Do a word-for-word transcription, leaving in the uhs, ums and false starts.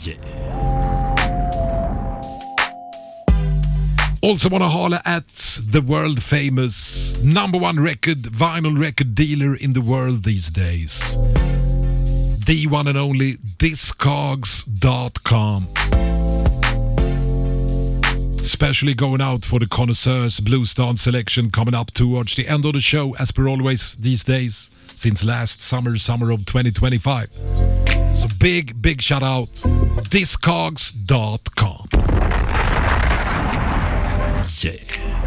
Also want to holler at the world famous number one record, vinyl record dealer in the world these days. The one and only Discogs dot com. Especially going out for the connoisseurs Blues Dance selection coming up towards the end of the show, as per always these days, since last summer, summer of twenty twenty-five. So big, big shout out, Discogs dot com. Yeah.